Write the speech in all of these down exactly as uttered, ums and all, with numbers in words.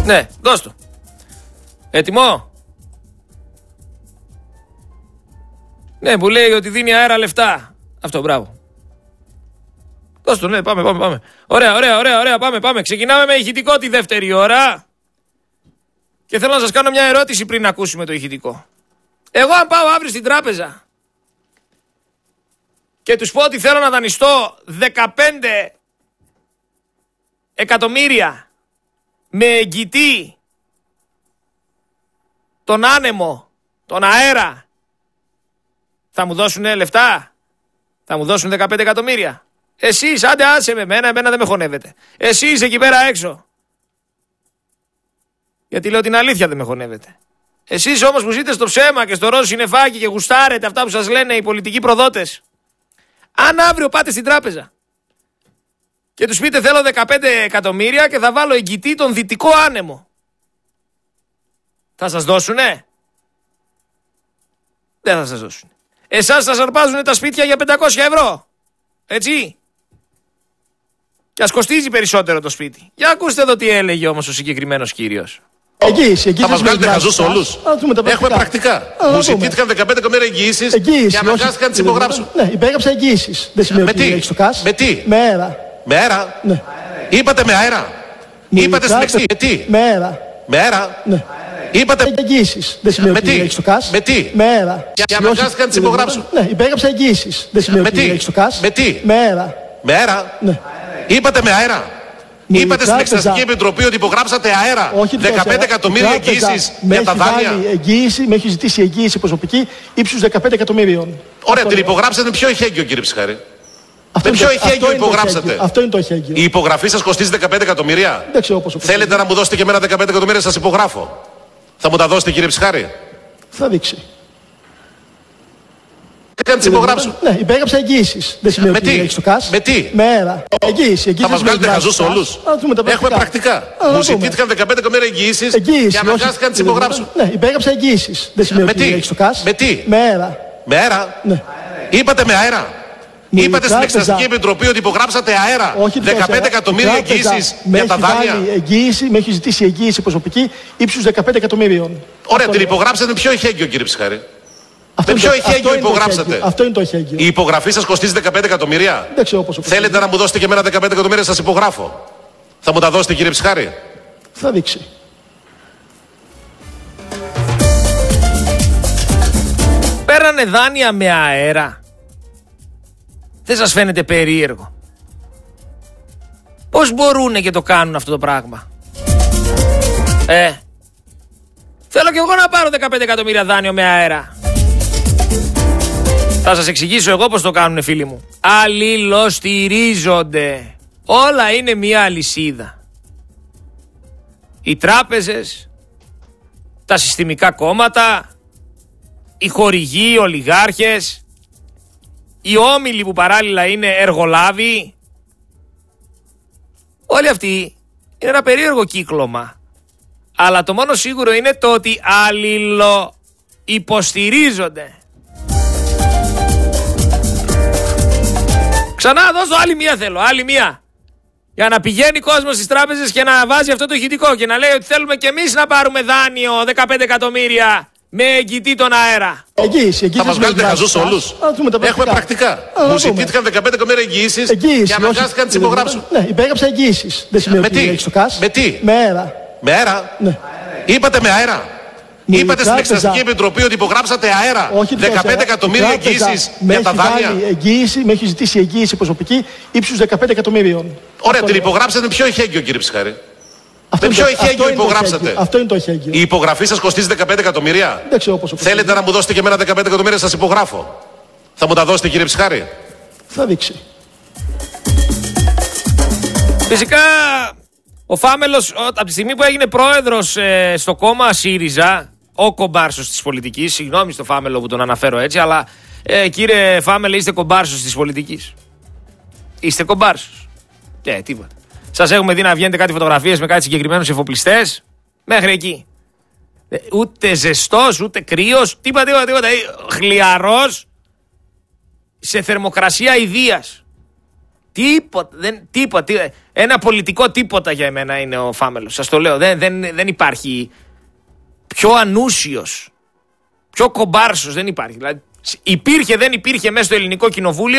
Ναι, δώσ' το. Έτοιμο. Ναι, που λέει ότι δίνει αέρα λεφτά. Αυτό, μπράβο. Δώσ' το, ναι, πάμε, πάμε, πάμε. Ωραία, ωραία, ωραία, ωραία, πάμε, πάμε. Ξεκινάμε με ηχητικό τη δεύτερη ώρα. Και θέλω να σας κάνω μια ερώτηση πριν ακούσουμε το ηχητικό. Εγώ αν πάω αύριο στην τράπεζα και τους πω ότι θέλω να δανειστώ δεκαπέντε εκατομμύρια με εγγυητή τον άνεμο, τον αέρα, θα μου δώσουνε λεφτά? Θα μου δώσουν δεκαπέντε εκατομμύρια? Εσείς, άντε άσε με εμένα, εμένα δεν με χωνεύετε. Εσείς εκεί πέρα έξω. Γιατί λέω την αλήθεια, δεν με χωνεύετε. Εσείς όμως που ζείτε στο ψέμα και στο ροζ συννεφάκι και γουστάρετε αυτά που σας λένε οι πολιτικοί προδότες. Αν αύριο πάτε στην τράπεζα και τους πείτε θέλω δεκαπέντε εκατομμύρια και θα βάλω εγγυητή τον δυτικό άνεμο, θα σας δώσουνε? Δεν θα σας δώσουν. Εσάς σας αρπάζουν τα σπίτια για πεντακόσια ευρώ. Έτσι. Και ας κοστίζει περισσότερο το σπίτι. Για ακούστε εδώ τι έλεγε όμως ο συγκεκριμένος κύριος. Εγγύηση, εγγύηση. Θα μας βγάλετε χαζούς όλους. Έχουμε πρακτικά. Μου ζητήθηκαν δεκαπέντε εκατομμύρια εγγυήσεις και αναγκάστηκαν να τις υπογράψουν. Ναι, υπέγραψα εγγύησεις. Δεν σημαίνει ότι έχεις το κας. Με τι? Με αέρα. Με αέρα. Ναι. Είπατε με αέρα. Είπατε στην εξή. Με τι? Με αέρα. Με αέρα. Ναι. Είπατε εγγύησεις. Δεν σημαίνει ότι έχεις το κας. Με τι? Με αέρα. Και αναγκάστηκαν να τις υπογράψουν. Ναι, υπέγραψα εγγύησεις. Δεν σημαίνει ότι έχεις το κας. Με τι? Με αέρα. Με αέρα. Ναι. Είπατε με αέρα. Μου Είπατε στην τράπεζα. Εξεταστική Επιτροπή ότι υπογράψατε αέρα. Όχι, δεκαπέντε εκατομμύρια εγγύησεις για τα δάνεια. Εγγύηση, με έχει ζητήσει εγγύηση προσωπική ύψους δεκαπέντε εκατομμύριων. Ωραία, την υπογράψατε με ποιο εχέγγυο, κύριε Ψυχάρη? Με ποιο εχέγγυο υπογράψατε? Αυτό είναι το εχέγγυο. Η υπογραφή σας κοστίζει δεκαπέντε εκατομμύρια. Δεν ξέρω πόσο. Θέλετε να μου δώσετε και εμένα δεκαπέντε εκατομμύρια, σας υπογράφω. Θα μου τα δώσετε, κύριε Ψυχάρη? Θα δείξει. Και να τις υπογράψω. Ναι, υπέγραψα εγγύησεις. Δεν σημαίνει ότι έχεις το κας. Με τι? Με αέρα. Εγγύηση. Θα μας βγάλετε χαζούς όλους. Έχουμε πρακτικά. Μου ζητήθηκαν δεκαπέντε εκατομμύρια εγγυήσεις και αναγκάστηκαν να τις υπογράψουν. Ναι, υπέγραψα εγγύησεις. Δεν σημαίνει ότι έχεις το κας. Με τι? Με αέρα. Με αέρα. Ναι. Είπατε με αέρα. Είπατε στην Εξεταστική Επιτροπή ότι υπογράψατε αέρα. Όχι, δεκαπέντε εκατομμύρια εγγύησεις για τα δάνεια. Εγγύηση, με έχει ζητήσει εγγύηση προσωπική ύψους δεκαπέντε εκατομμύριων. Ωραία, την υπογράψατε με ποιο εχέγγυο, κύριε Ψυχάρη? Με ποιο εχέγγυο υπογράψατε? Αυτό είναι το εχέγγυο. Η υπογραφή σας κοστίζει δεκαπέντε εκατομμύρια. Δεν ξέρω πόσο. Θέλετε να μου δώσετε και εμένα δεκαπέντε εκατομμύρια, σας υπογράφω. Θα μου τα δώσετε, κύριε Ψυχάρη? Θα δείξει. Πέρανε δάνεια με αέρα. Δεν σας φαίνεται περίεργο? Πώς μπορούνε και το κάνουν αυτό το πράγμα? Ε, θέλω κι εγώ να πάρω δεκαπέντε εκατομμύρια δάνειο με αέρα. Θα σας εξηγήσω εγώ πώς το κάνουνε, φίλοι μου. Αλληλοστηρίζονται. Όλα είναι μια αλυσίδα. Οι τράπεζες, τα συστημικά κόμματα, οι χορηγοί, οι ολιγάρχες, οι όμιλοι που παράλληλα είναι εργολάβοι. Όλοι αυτοί είναι ένα περίεργο κύκλωμα. Αλλά το μόνο σίγουρο είναι το ότι αλληλοϊποστηρίζονται. Ξανά δώσω άλλη μία θέλω, άλλη μία. Για να πηγαίνει κόσμος στις τράπεζες και να βάζει αυτό το ηχητικό και να λέει ότι θέλουμε και εμείς να πάρουμε δάνειο δεκαπέντε εκατομμύρια με εγγυητή τον αέρα. Εγγύηση, θα μας βγάλετε χαζούς όλους. Έχουμε πρακτικά. Μου ζητήθηκαν δεκαπέντε εκατομμύρια εγγυήσεις και αναγκάστηκαν να τις υπογράψουν. Ναι, υπέγραψα εγγύησεις. Δεν σημαίνει ότι έχεις το κας. Με τι? Με αέρα. Με αέρα. Ναι. Είπατε με αέρα. Είπατε στην Εξεταστική Επιτροπή ότι υπογράψατε αέρα. Όχι, δεκαπέντε εκατομμύρια εγγύησεις για τα δάνεια. Εγγύηση, με έχει ζητήσει εγγύηση προσωπική ύψους δεκαπέντε εκατομμύριων. Ωραία, την υπογράψατε με ποιο εχέγγυο, κύριε Ψυχάρη? Με ποιο εχέγγυο υπογράψατε? Αυτό είναι το εχέγγυο. Η υπογραφή σας κοστίζει δεκαπέντε εκατομμύρια. Δεν ξέρω πόσο. Θέλετε να μου δώσετε και εμένα δεκαπέντε εκατομμύρια, σας υπογράφω. Θα μου τα δώσετε, κύριε Ψυχάρη? Θα δείξει. Φυσικά ο Φάμελος από τη στιγμή που έγινε πρόεδρος ε, στο κόμμα ΣΥΡΙΖΑ, ο κομπάρσος της πολιτικής, συγγνώμη στο Φάμελο που τον αναφέρω έτσι, αλλά ε, κύριε Φάμελε, είστε κομπάρσος της πολιτικής. Είστε κομπάρσος. Και ε, τίποτα. Σας έχουμε δει να βγαίνετε κάτι φωτογραφίες με κάτι συγκεκριμένους εφοπλιστές. Μέχρι εκεί. Ε, ούτε ζεστός, ούτε κρύος, τίποτα, τίποτα, τίποτα. Χλιαρός, σε θερμοκρασία ιδείας. Τίποτα, δεν, τίποτα, ένα πολιτικό τίποτα για εμένα είναι ο Φάμελος. Σας το λέω, δεν, δεν, δεν υπάρχει πιο ανούσιος, πιο κομπάρσος, δεν υπάρχει. Δηλαδή, υπήρχε, δεν υπήρχε μέσα στο ελληνικό κοινοβούλιο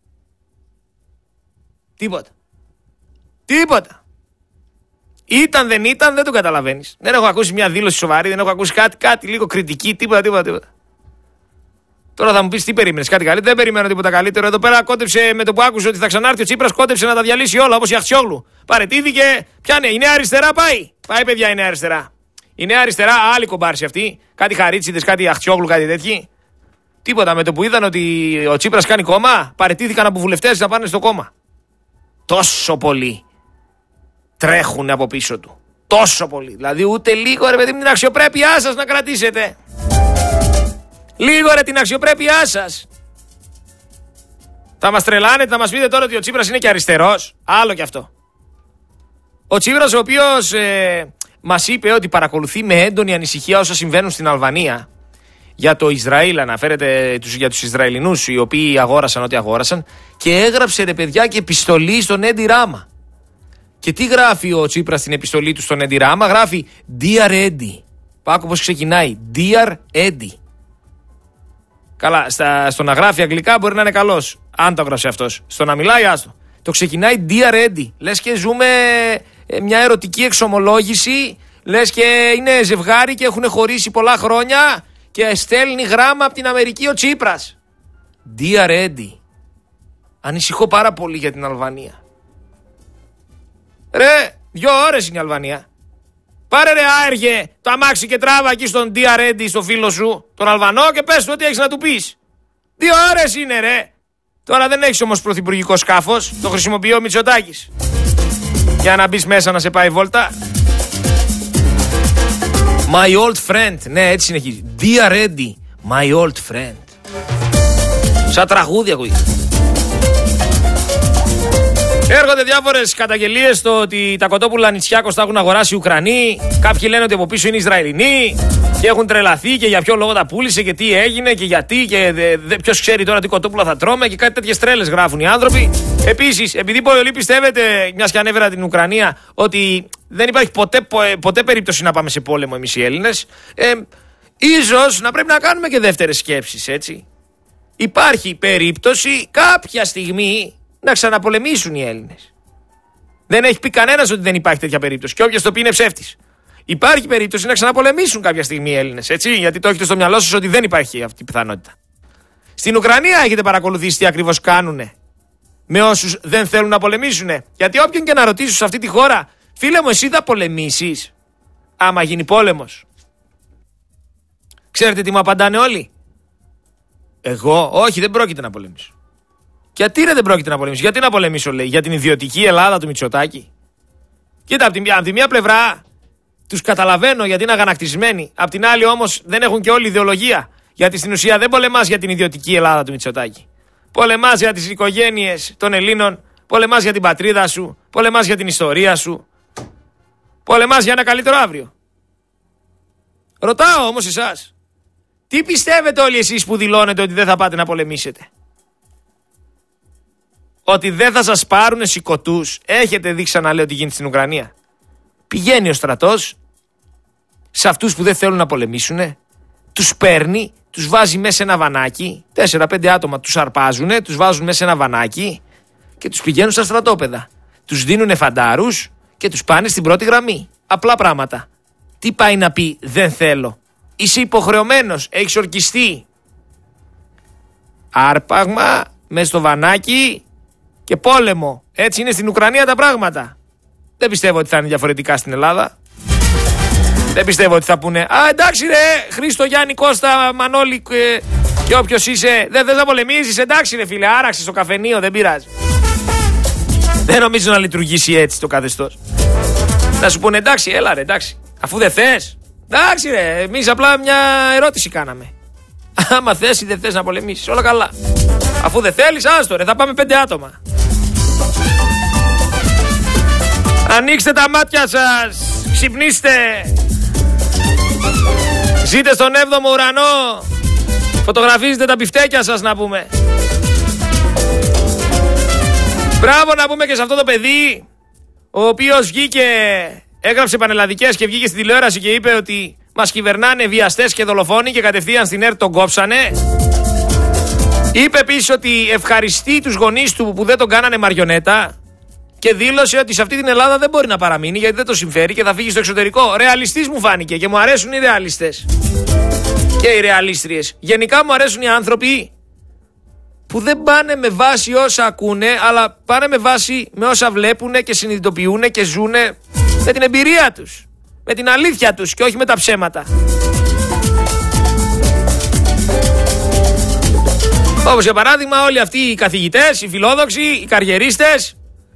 τίποτα. Τίποτα. Ήταν, δεν ήταν, δεν το καταλαβαίνεις. Δεν έχω ακούσει μια δήλωση σοβαρή, δεν έχω ακούσει κάτι, κάτι λίγο κριτική, τίποτα, τίποτα, τίποτα. Τώρα θα μου πεις τι περίμενες, κάτι καλύτερο. Δεν περιμένω τίποτα καλύτερο. Εδώ πέρα κόντεψε με το που άκουσε ότι θα ξανάρθει ο Τσίπρας, κόντεψε να τα διαλύσει όλα όπως η Αχτσιόγλου. Παρετήθηκε, πιάνε. Η Νέα Αριστερά πάει. Πάει, παιδιά, η Νέα Αριστερά. Η Νέα Αριστερά, άλλη κομπάρση αυτή. Κάτι Χαρίτσιδες, κάτι Αχτσιόγλου, κάτι τέτοιοι. Τίποτα. Με το που είδαν ότι ο Τσίπρας κάνει κόμμα, παρετήθηκαν από βουλευτές να πάνε στο κόμμα. Τόσο πολύ τρέχουν από πίσω του. Τόσο πολύ. Δηλαδή ούτε λίγο, ρε παιδί μου, την αξιοπρέπειά σας να κρατήσετε. Λίγο ρε την αξιοπρέπειά σας. Θα μας τρελάνετε, θα μας πείτε τώρα ότι ο Τσίπρας είναι και αριστερός. Άλλο κι αυτό. Ο Τσίπρας, ο οποίος ε, μας είπε ότι παρακολουθεί με έντονη ανησυχία όσα συμβαίνουν στην Αλβανία. Για το Ισραήλ αναφέρεται, για τους Ισραηλινούς οι οποίοι αγόρασαν ό,τι αγόρασαν. Και έγραψε ρε παιδιά και επιστολή στον Έντι Ράμα. Και τι γράφει ο Τσίπρας στην επιστολή του στον Έντι Ράμα? Γράφει Dear Eddie. Πάκου πως ξεκινάει. Dear Eddie. Καλά, στα, στο να γράφει αγγλικά μπορεί να είναι καλός. Αν το γράψει αυτός. Στο να μιλάει, άστο. Το ξεκινάει Dear Eddie. Λες και ζούμε ε, μια ερωτική εξομολόγηση. Λες και είναι ζευγάρι και έχουν χωρίσει πολλά χρόνια. Και στέλνει γράμμα από την Αμερική ο Τσίπρας. Dear Eddie. Ανησυχώ πάρα πολύ για την Αλβανία. Ρε, δυο ώρες είναι η Αλβανία. Πάρε ρε άεργε το αμάξι και τράβα εκεί στον Dear Eddie, στο φίλο σου, τον Αλβανό, και πες του ό,τι έχεις να του πεις. Δύο ώρες είναι ρε. Τώρα δεν έχεις όμως πρωθυπουργικό σκάφος. Το χρησιμοποιεί ο Μητσοτάκης. Για να μπεις μέσα να σε πάει βόλτα. My old friend. Ναι, έτσι συνεχίζει. Dear Eddie, my old friend. Σαν τραγούδια ακούγεται. Έρχονται διάφορες καταγγελίες στο ότι τα κοτόπουλα Νητσιάκος τα έχουν αγοράσει οι Ουκρανοί. Κάποιοι λένε ότι από πίσω είναι Ισραηλινοί και έχουν τρελαθεί και για ποιο λόγο τα πούλησε και τι έγινε και γιατί και δε, δε, ποιος ξέρει τώρα τι κοτόπουλα θα τρώμε και κάτι τέτοιες τρέλες γράφουν οι άνθρωποι. Επίσης, επειδή πολύ πιστεύετε, μιας και ανέφερα την Ουκρανία, ότι δεν υπάρχει ποτέ, ποτέ περίπτωση να πάμε σε πόλεμο εμείς οι Έλληνες, ε, ίσως να πρέπει να κάνουμε και δεύτερες σκέψεις, έτσι. Υπάρχει περίπτωση κάποια στιγμή να ξαναπολεμήσουν οι Έλληνες. Δεν έχει πει κανένας ότι δεν υπάρχει τέτοια περίπτωση. Και όποιος το πει είναι ψεύτης. Υπάρχει περίπτωση να ξαναπολεμήσουν κάποια στιγμή οι Έλληνες. Έτσι, γιατί το έχετε στο μυαλό σας ότι δεν υπάρχει αυτή η πιθανότητα. Στην Ουκρανία έχετε παρακολουθήσει τι ακριβώς κάνουνε με όσους δεν θέλουν να πολεμήσουν. Γιατί όποιον και να ρωτήσω σε αυτή τη χώρα, φίλε μου, εσύ θα πολεμήσεις άμα γίνει πόλεμος? Ξέρετε τι μου απαντάνε όλοι? Εγώ, όχι, δεν πρόκειται να πολεμήσω. Γιατί ρε δεν πρόκειται να πολεμήσω? Γιατί να πολεμήσω, λέει? Για την ιδιωτική Ελλάδα του Μητσοτάκη? Κοίτα, από τη, από τη μία πλευρά τους καταλαβαίνω γιατί είναι αγανακτισμένοι. Απ' την άλλη όμως δεν έχουν και όλη ιδεολογία. Γιατί στην ουσία δεν πολεμάς για την ιδιωτική Ελλάδα του Μητσοτάκη. Πολεμάς για τις οικογένειες των Ελλήνων. Πολεμάς για την πατρίδα σου. Πολεμάς για την ιστορία σου. Πολεμάς για ένα καλύτερο αύριο. Ρωτάω όμως εσάς, τι πιστεύετε όλοι εσείς που δηλώνετε ότι δεν θα πάτε να πολεμήσετε? Ότι δεν θα σας πάρουνε σηκωτούς? Έχετε δει, ξαναλέω, τι γίνεται στην Ουκρανία? Πηγαίνει ο στρατός σε αυτούς που δεν θέλουν να πολεμήσουνε, τους παίρνει, τους βάζει μέσα σε ένα βανάκι, τέσσερα πέντε άτομα τους αρπάζουνε, τους βάζουν μέσα σε ένα βανάκι και τους πηγαίνουν στα στρατόπεδα. Τους δίνουνε φαντάρους και τους πάνε στην πρώτη γραμμή. Απλά πράγματα. Τι πάει να πει δεν θέλω? Είσαι υποχρεωμένος, έχεις ορκιστεί. Άρπαγμα μέσα στο βανάκι και πόλεμο. Έτσι είναι στην Ουκρανία τα πράγματα. Δεν πιστεύω ότι θα είναι διαφορετικά στην Ελλάδα. Δεν πιστεύω ότι θα πούνε «Α, εντάξει ρε, Χρήστο, Γιάννη, Κώστα, Μανώλη και, και όποιος είσαι, δεν θες να πολεμήσεις? Εντάξει ρε φίλε, άραξε στο καφενείο, δεν πειράζει». Δεν νομίζω να λειτουργήσει έτσι το καθεστώς. Να σου πούνε «Εντάξει, έλα ρε, εντάξει, αφού δεν θες». Εντάξει ρε, εμείς απλά μια ερώτηση κάναμε. Άμα θες ή δεν θες να πολεμήσεις, όλα καλά. Αφού δεν θέλεις, άστο ρε, θα πάμε πέντε άτομα. Ανοίξτε τα μάτια σας, ξυπνήστε. Ζείτε στον έβδομο ουρανό. Φωτογραφίζετε τα μπιφτέκια σας, να πούμε. Μπράβο να πούμε και σε αυτό το παιδί, ο οποίος βγήκε, έγραψε πανελλαδικές και βγήκε στην τηλεόραση και είπε ότι μας κυβερνάνε βιαστές και δολοφόνοι και κατευθείαν στην ΕΡΤ τον κόψανε. Είπε επίσης ότι ευχαριστεί τους γονείς του που δεν τον κάνανε μαριονέτα και δήλωσε ότι σε αυτή την Ελλάδα δεν μπορεί να παραμείνει γιατί δεν το συμφέρει και θα φύγει στο εξωτερικό. Ρεαλιστής μου φάνηκε και μου αρέσουν οι ρεαλιστές και οι ρεαλίστριες. Γενικά μου αρέσουν οι άνθρωποι που δεν πάνε με βάση όσα ακούνε, αλλά πάνε με βάση με όσα βλέπουν και συνειδητοποιούν και ζουν με την εμπειρία τους, με την αλήθεια τους και όχι με τα ψέματα. Όπως για παράδειγμα όλοι αυτοί οι καθηγητές, οι φιλόδοξοι, οι καριερίστες.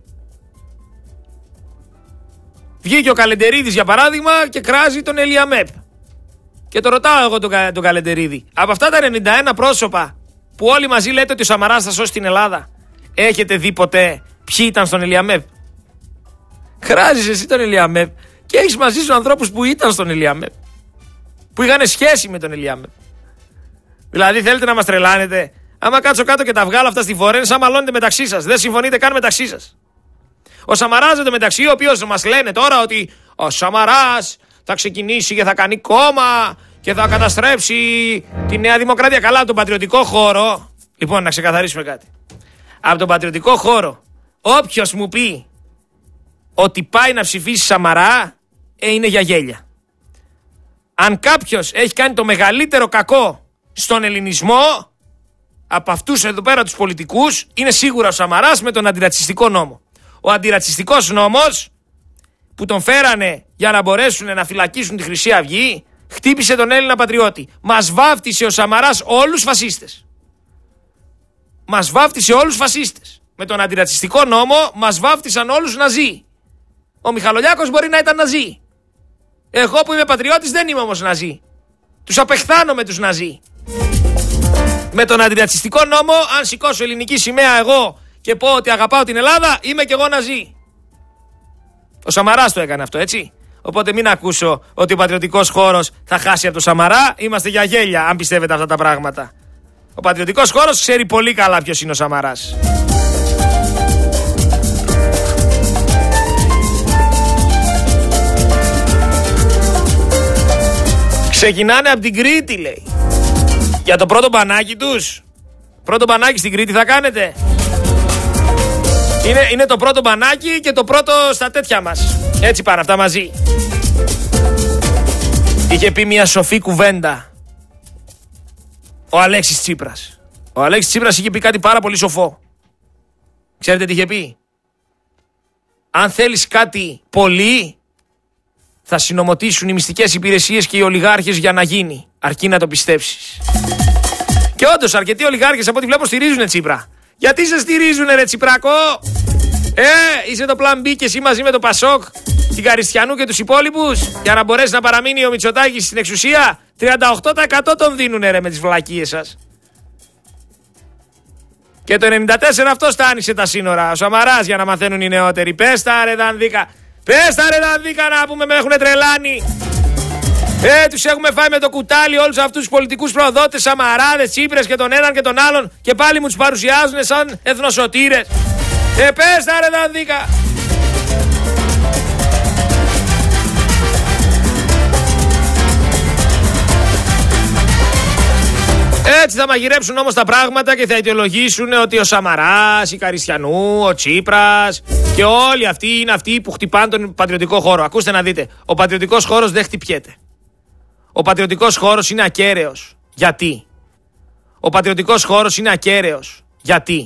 Βγήκε ο Καλεντερίδης για παράδειγμα και κράζει τον Ελιαμέπ. Και το ρωτάω εγώ τον, τον Καλεντερίδη. Από αυτά τα ενενήντα ένα πρόσωπα που όλοι μαζί λέτε ότι ο Σαμαράς θα σώσει την Ελλάδα, έχετε δει ποτέ ποιοι ήταν στον Ελιαμέπ? Κράζεις εσύ τον Ελιαμέπ και έχεις μαζί σου ανθρώπους που ήταν στον Ελιαμέπ, που είχαν σχέση με τον Ελιαμέπ. Δηλαδή θέλετε να μας τρελάνετε? Άμα κάτσω κάτω και τα βγάλω αυτά στη φορά, σαν μαλώνετε μεταξύ σας. Δεν συμφωνείτε καν μεταξύ σας. Ο Σαμαράς μεταξύ, ο οποίος μας λένε τώρα ότι ο Σαμαράς θα ξεκινήσει και θα κάνει κόμμα και θα καταστρέψει τη Νέα Δημοκρατία. Καλά, από τον πατριωτικό χώρο. Λοιπόν, να ξεκαθαρίσουμε κάτι. Από τον πατριωτικό χώρο, όποιος μου πει ότι πάει να ψηφίσει Σαμαρά, ε, είναι για γέλια. Αν κάποιος έχει κάνει το μεγαλύτερο κακό στον ελληνισμό, από αυτούς εδώ πέρα τους πολιτικούς, είναι σίγουρα ο Σαμαράς με τον αντιρατσιστικό νόμο. Ο αντιρατσιστικός νόμος που τον φέρανε για να μπορέσουν να φυλακίσουν τη Χρυσή Αυγή, χτύπησε τον Έλληνα πατριώτη. Μας βάφτισε ο Σαμαράς όλους φασίστες. Μας βάφτισε όλους φασίστες. Με τον αντιρατσιστικό νόμο μας βάφτισαν όλους ναζί. Ο Μιχαλολιάκος μπορεί να ήταν ναζί. Εγώ που είμαι πατριώτης δεν είμαι όμως ναζί. Τους απεχθάνω με τους ναζί. Με τον αντιρατσιστικό νόμο, αν σηκώσω ελληνική σημαία εγώ και πω ότι αγαπάω την Ελλάδα, είμαι κι εγώ ναζί. Ο Σαμαράς το έκανε αυτό, έτσι. Οπότε μην ακούσω ότι ο πατριωτικός χώρος θα χάσει από το Σαμαρά. Είμαστε για γέλια, αν πιστεύετε αυτά τα πράγματα. Ο πατριωτικός χώρος ξέρει πολύ καλά ποιος είναι ο Σαμαράς. Ξεκινάνε από την Κρήτη, λέει. Για το πρώτο μπανάκι τους. Πρώτο μπανάκι στην Κρήτη θα κάνετε? Είναι, είναι το πρώτο μπανάκι και το πρώτο στα τέτοια μας. Έτσι πάνε αυτά μαζί. Είχε πει μια σοφή κουβέντα ο Αλέξης Τσίπρας. Ο Αλέξης Τσίπρας είχε πει κάτι πάρα πολύ σοφό. Ξέρετε τι είχε πει? Αν θέλεις κάτι πολύ, θα συνομωτήσουν οι μυστικές υπηρεσίες και οι ολιγάρχες για να γίνει, αρκεί να το πιστέψεις. Και όντως αρκετοί ολιγάρχες από ό,τι βλέπω στηρίζουν Τσίπρα. Γιατί σε στηρίζουν ρε Τσιπράκο? Ε, είσαι το πλαν μπι και εσύ μαζί με το Πασόκ, την Καριστιανού και τους υπόλοιπους, για να μπορέσει να παραμείνει ο Μητσοτάκης στην εξουσία. τριάντα οκτώ τοις εκατό τον δίνουνε ρε με τις βλακίες σας. Και το ενενήντα τέσσερα αυτός τα άνοιξε τα σύνορα. Ο Σαμαράς, για να μαθαίνουν οι νεότεροι. Πες τα ρε Δανδίκα. Πες τα ρε Δανδίκα να πούμε, με έχουν τρελάνει. Ε, τους έχουμε φάει με το κουτάλι όλους αυτούς τους πολιτικούς προδότες, Σαμαράδες, Τσίπρες και τον έναν και τον άλλον, και πάλι μου τους παρουσιάζουν σαν εθνοσωτήρες. Ε, πες τα ρε Δανδίκα. Έτσι θα μαγειρέψουν όμως τα πράγματα και θα αιτιολογήσουν ότι ο Σαμαράς, η Καριστιανού, ο Τσίπρας και όλοι αυτοί είναι αυτοί που χτυπάνε τον πατριωτικό χώρο. Ακούστε να δείτε, ο πατριωτικός χώρος δεν χτυπιέται. Ο πατριωτικός χώρος είναι ακέραιος. Γιατί? Ο πατριωτικός χώρος είναι ακέραιος. Γιατί?